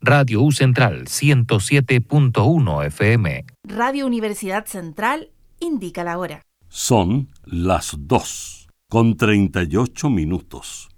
Radio U Central 107.1 FM. Radio Universidad Central indica la hora. Son las 2:38.